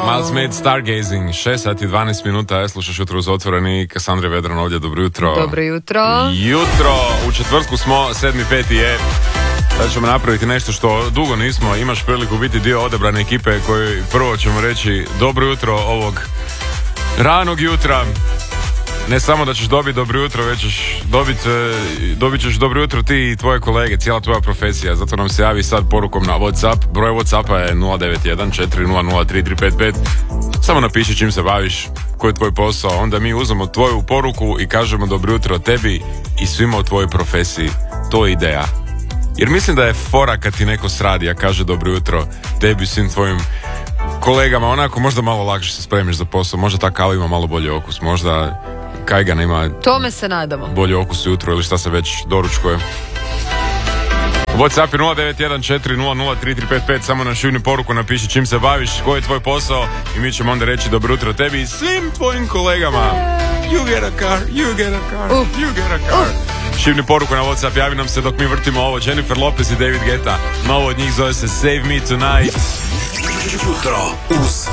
Miles Smith, Stargazing, 6 sati 12 minuta, slušaš Jutro uz otvoreni, Kassandra Vedran ovdje, dobro jutro. Dobro jutro. Jutro, u četvrtku smo, 7.5. je, sad ćemo napraviti nešto što dugo nismo, imaš priliku biti dio odabrane ekipe koji prvo ćemo reći dobro jutro ovog ranog jutra. Ne samo da ćeš dobiti dobro jutro, već ćeš dobit ćeš dobro jutro ti i tvoje kolege, cijela tvoja profesija. Zato nam se javi sad porukom na WhatsApp. Broj WhatsAppa je 091-400-3355. Samo napiši čim se baviš, koji je tvoj posao. Onda mi uzmemo tvoju poruku i kažemo dobro jutro tebi i svima u tvojoj profesiji. To je ideja. Jer mislim da je fora kad ti neko sradi, a kaže dobro jutro tebi, svim tvojim kolegama, onako možda malo lakše se spremiš za posao. Možda ta kava ima malo bolji okus, možda kajgan ima tome se nadamo. Bolji okus jutro ili šta se već doručkuje. WhatsApp je 091-400-3355. Samo na šivnu poruku napiši čim se baviš, koji je tvoj posao i mi ćemo onda reći dobro jutro tebi i svim tvojim kolegama. You get a car, you get a car, you get a car. Šivni poruku na WhatsApp, javi nam se dok mi vrtimo ovo. Jennifer Lopez i David Guetta. Novo od njih zove se Save Me Tonight. Jutro uz